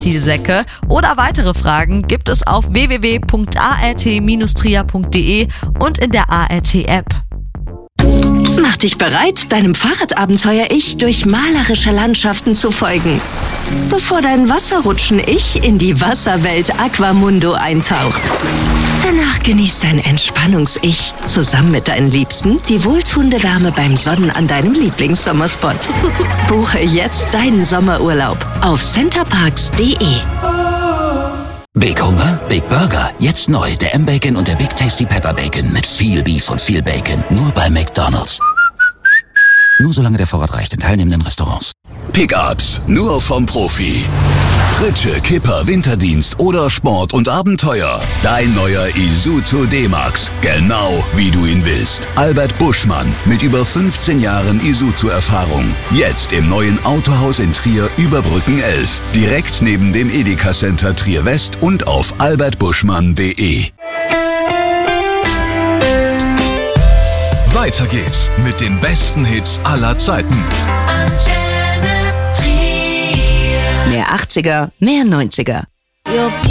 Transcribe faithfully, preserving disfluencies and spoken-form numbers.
Zielsäcke oder weitere Fragen gibt es auf w w w punkt a r t Bindestrich trier punkt d e und in der A R T-App. Mach dich bereit, deinem Fahrradabenteuer-Ich durch malerische Landschaften zu folgen, bevor dein Wasserrutschen-Ich in die Wasserwelt Aquamundo eintaucht. Danach genießt dein Entspannungs-Ich zusammen mit deinen Liebsten die wohltuende Wärme beim Sonnen an deinem Lieblingssommerspot. Buche jetzt deinen Sommerurlaub auf centerparks punkt d e. Big Hunger? Big Burger. Jetzt neu. Der M-Bacon und der Big Tasty Pepper Bacon. Mit viel Beef und viel Bacon. Nur bei McDonald's. Nur solange der Vorrat reicht in teilnehmenden Restaurants. Pickups. Nur vom Profi. Pritsche, Kipper, Winterdienst oder Sport und Abenteuer. Dein neuer Isuzu D-Max. Genau wie du ihn willst. Albert Buschmann mit über fünfzehn Jahren Isuzu-Erfahrung. Jetzt im neuen Autohaus in Trier über Brücken elf. Direkt neben dem Edeka Center Trier West und auf albert buschmann punkt d e. Weiter geht's mit den besten Hits aller Zeiten. Mehr achtziger, mehr neunziger.